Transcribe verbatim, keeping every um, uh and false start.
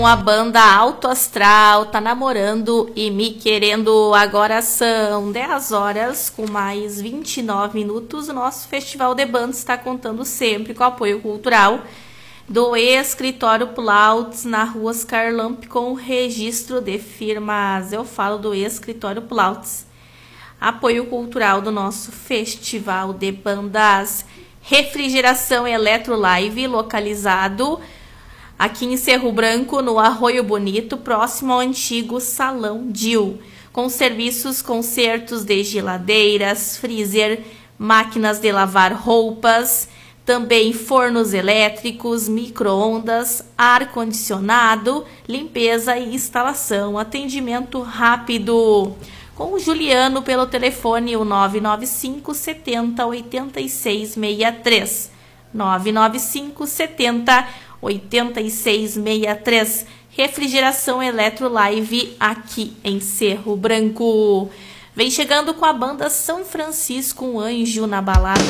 A banda Alto Astral tá namorando e me querendo. Agora são dez horas com mais vinte e nove minutos. O nosso Festival de Bandas está contando sempre com o apoio cultural do Escritório Pulautz na rua Oscar Lamp, com registro de firmas. Eu falo do Escritório Pulautz. Apoio cultural do nosso Festival de Bandas. Refrigeração Eletro Live, localizado aqui em Cerro Branco, no Arroio Bonito, próximo ao antigo Salão Dil, com serviços, consertos de geladeiras, freezer, máquinas de lavar roupas, também fornos elétricos, micro-ondas, ar-condicionado, limpeza e instalação, atendimento rápido. Com o Juliano pelo telefone, o nove nove cinco, setenta, oitenta e seis sessenta e três. nove nove cinco, setenta, oitenta e seis sessenta e três. Refrigeração Eletro Live aqui em Cerro Branco. Vem chegando com a banda São Francisco, um anjo na balada.